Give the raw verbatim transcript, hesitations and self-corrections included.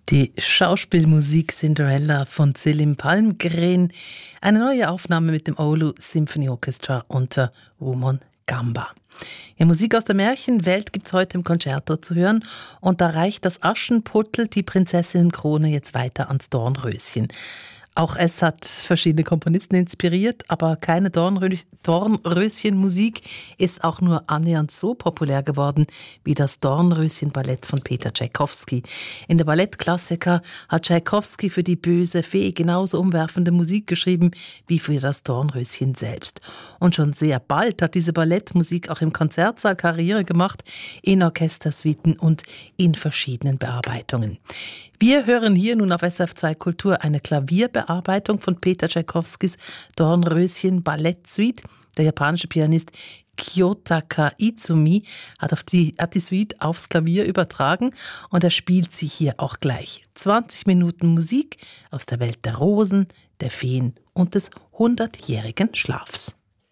Die Schauspielmusik Cinderella von Selim Palmgren, eine neue Aufnahme mit dem Oulu Symphony Orchestra unter Rumon Gamba. Ja, Musik aus der Märchenwelt gibt's heute im Concerto zu hören und da reicht das Aschenputtel, die Prinzessinnenkrone, jetzt weiter ans Dornröschen. Auch es hat verschiedene Komponisten inspiriert, aber keine Dornrö- Dornröschenmusik ist auch nur annähernd so populär geworden wie das Dornröschen-Ballett von Peter Tschaikowski. In der Ballettklassiker hat Tschaikowski für die böse Fee genauso umwerfende Musik geschrieben wie für das Dornröschen selbst. Und schon sehr bald hat diese Ballettmusik auch im Konzertsaal Karriere gemacht, in Orchestersuiten und in verschiedenen Bearbeitungen. Wir hören hier nun auf S R F zwei Kultur eine Klavierbearbeitung von Peter Tschaikowskis Dornröschen Ballettsuite. Der japanische Pianist Kiyotaka Izumi hat, auf die, hat die Suite aufs Klavier übertragen und er spielt sie hier auch gleich. zwanzig Minuten Musik aus der Welt der Rosen, der Feen und des hundertjährigen Schlafs.